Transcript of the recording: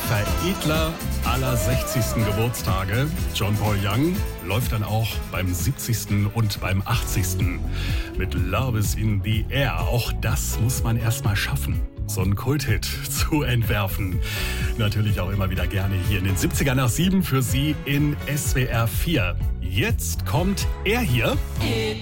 Veredler aller 60. Geburtstage. John Paul Young läuft dann auch beim 70. und beim 80. mit Love is in the Air. Auch das muss man erstmal schaffen, so einen Kulthit zu entwerfen. Natürlich auch immer wieder gerne hier in den 70er nach 7 für Sie in SWR 4. Jetzt kommt er hier.